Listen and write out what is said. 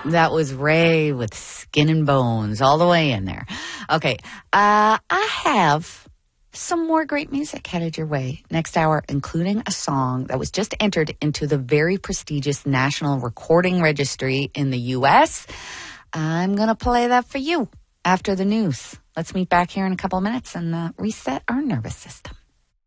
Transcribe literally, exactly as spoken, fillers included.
That was Ray with Skin and Bones all the way in there. Okay, uh, I have some more great music headed your way next hour, including a song that was just entered into the very prestigious National Recording Registry in the U S. I'm going to play that for you after the news. Let's meet back here in a couple of minutes and uh, reset our nervous system.